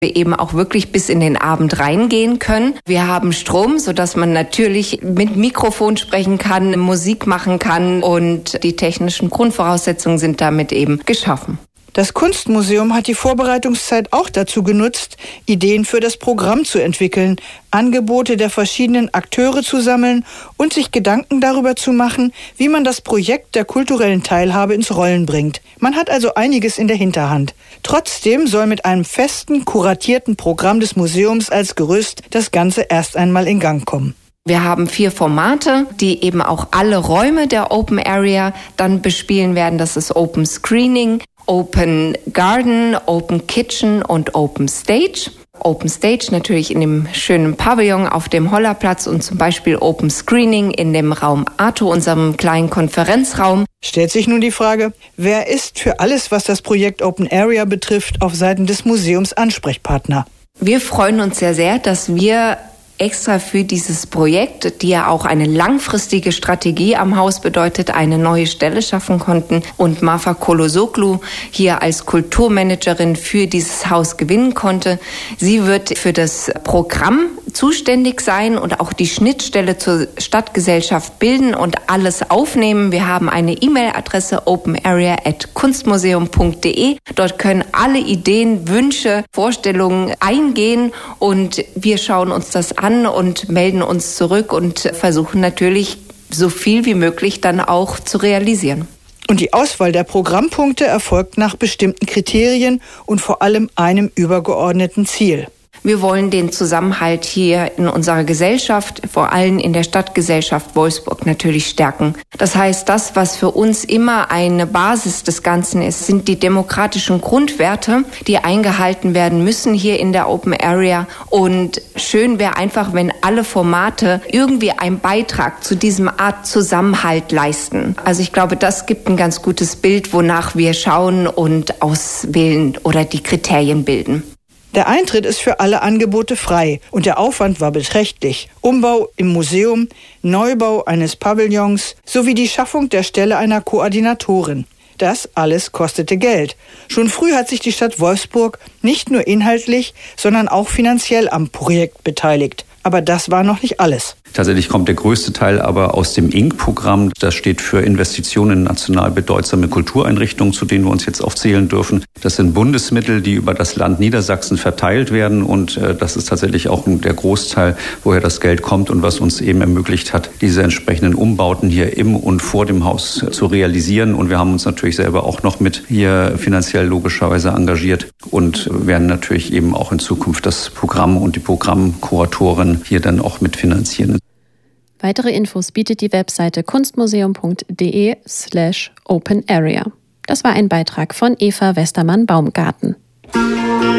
wir eben auch wirklich bis in den Abend reingehen können. Wir haben Strom, sodass man natürlich mit Mikrofon sprechen kann, Musik machen kann und die technischen Grundvoraussetzungen sind damit eben geschaffen. Das Kunstmuseum hat die Vorbereitungszeit auch dazu genutzt, Ideen für das Programm zu entwickeln, Angebote der verschiedenen Akteure zu sammeln und sich Gedanken darüber zu machen, wie man das Projekt der kulturellen Teilhabe ins Rollen bringt. Man hat also einiges in der Hinterhand. Trotzdem soll mit einem festen, kuratierten Programm des Museums als Gerüst das Ganze erst einmal in Gang kommen. Wir haben 4 Formate, die eben auch alle Räume der Open Area dann bespielen werden. Das ist Open Screening, Open Garden, Open Kitchen und Open Stage. Open Stage natürlich in dem schönen Pavillon auf dem Hollerplatz und zum Beispiel Open Screening in dem Raum Arto, unserem kleinen Konferenzraum. Stellt sich nun die Frage, wer ist für alles, was das Projekt Open Area betrifft, auf Seiten des Museums Ansprechpartner? Wir freuen uns sehr, dass wir extra für dieses Projekt, die ja auch eine langfristige Strategie am Haus bedeutet, eine neue Stelle schaffen konnten und Marfa Kolosoglu hier als Kulturmanagerin für dieses Haus gewinnen konnte. Sie wird für das Programm zuständig sein und auch die Schnittstelle zur Stadtgesellschaft bilden und alles aufnehmen. Wir haben eine E-Mail-Adresse openarea@kunstmuseum.de. Dort können alle Ideen, Wünsche, Vorstellungen eingehen und wir schauen uns das an und melden uns zurück und versuchen natürlich so viel wie möglich dann auch zu realisieren. Und die Auswahl der Programmpunkte erfolgt nach bestimmten Kriterien und vor allem einem übergeordneten Ziel. Wir wollen den Zusammenhalt hier in unserer Gesellschaft, vor allem in der Stadtgesellschaft Wolfsburg, natürlich stärken. Das heißt, das, was für uns immer eine Basis des Ganzen ist, sind die demokratischen Grundwerte, die eingehalten werden müssen hier in der Open Area. Und schön wäre einfach, wenn alle Formate irgendwie einen Beitrag zu diesem Art Zusammenhalt leisten. Also ich glaube, das gibt ein ganz gutes Bild, wonach wir schauen und auswählen oder die Kriterien bilden. Der Eintritt ist für alle Angebote frei und der Aufwand war beträchtlich. Umbau im Museum, Neubau eines Pavillons sowie die Schaffung der Stelle einer Koordinatorin. Das alles kostete Geld. Schon früh hat sich die Stadt Wolfsburg nicht nur inhaltlich, sondern auch finanziell am Projekt beteiligt. Aber das war noch nicht alles. Tatsächlich kommt der größte Teil aber aus dem INC-Programm. Das steht für Investitionen in national bedeutsame Kultureinrichtungen, zu denen wir uns jetzt aufzählen dürfen. Das sind Bundesmittel, die über das Land Niedersachsen verteilt werden. Und das ist tatsächlich auch der Großteil, woher das Geld kommt und was uns eben ermöglicht hat, diese entsprechenden Umbauten hier im und vor dem Haus zu realisieren. Und wir haben uns natürlich selber auch noch mit hier finanziell logischerweise engagiert und werden natürlich eben auch in Zukunft das Programm und die Programmkuratoren hier dann auch mitfinanzieren. Weitere Infos bietet die Webseite kunstmuseum.de/openarea. Das war ein Beitrag von Eva Westermann-Baumgarten.